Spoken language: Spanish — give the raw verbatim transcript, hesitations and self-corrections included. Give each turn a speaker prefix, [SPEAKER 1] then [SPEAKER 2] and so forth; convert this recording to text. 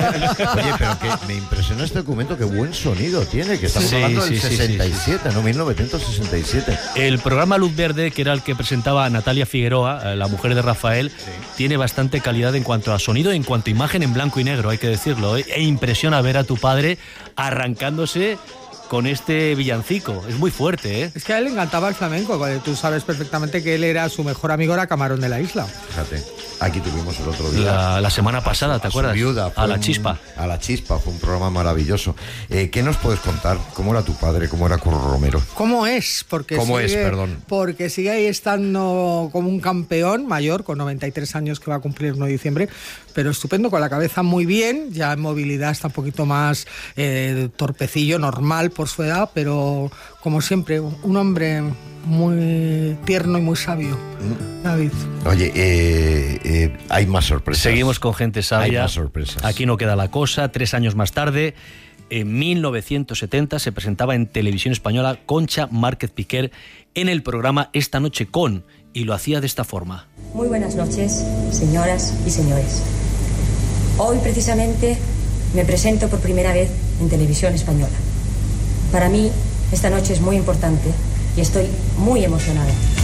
[SPEAKER 1] Oye, pero que me impresiona este documento, qué buen sonido tiene, que estamos
[SPEAKER 2] Sí,
[SPEAKER 1] hablando
[SPEAKER 2] sí,
[SPEAKER 1] del
[SPEAKER 2] sí,
[SPEAKER 1] sesenta y siete,
[SPEAKER 2] sí, sí.
[SPEAKER 1] no mil novecientos sesenta y siete.
[SPEAKER 2] El programa Luz Verde, que era el que presentaba Natalia Figueroa, la mujer de Rafael, sí. tiene bastante calidad en cuanto a sonido y en cuanto a imagen en blanco y negro, hay que decirlo, ¿eh? E impresiona ver a tu padre arrancándose con este villancico. Es muy fuerte, ¿eh?
[SPEAKER 3] Es que a él le encantaba el flamenco. Tú sabes perfectamente que él era su mejor amigo, era Camarón de la Isla.
[SPEAKER 1] Fíjate, aquí tuvimos el otro día.
[SPEAKER 2] La, la semana pasada, ¿te acuerdas?
[SPEAKER 1] Viuda,
[SPEAKER 2] a la
[SPEAKER 1] un,
[SPEAKER 2] Chispa.
[SPEAKER 1] A la Chispa, fue un programa maravilloso. Eh, ¿Qué nos puedes contar? ¿Cómo era tu padre? ¿Cómo era Curro Romero?
[SPEAKER 3] ¿Cómo es? Porque
[SPEAKER 1] ¿Cómo
[SPEAKER 3] sigue,
[SPEAKER 1] es, perdón?
[SPEAKER 3] Porque sigue ahí estando como un campeón mayor, con noventa y tres años, que va a cumplir el uno de diciembre, pero estupendo, con la cabeza muy bien, ya en movilidad está un poquito más eh, torpecillo, normal por su edad, pero como siempre, un hombre muy tierno y muy sabio, David.
[SPEAKER 1] Oye, eh, eh, hay más sorpresas.
[SPEAKER 2] Seguimos con gente sabia.
[SPEAKER 1] Hay más sorpresas.
[SPEAKER 2] Aquí no queda la cosa. Tres años más tarde, en mil novecientos setenta, se presentaba en Televisión Española Concha Márquez Piquer en el programa Esta Noche Con, y lo hacía de esta forma.
[SPEAKER 4] Muy buenas noches, señoras y señores. Hoy precisamente me presento por primera vez en Televisión Española. Para mí, esta noche es muy importante y estoy muy emocionada.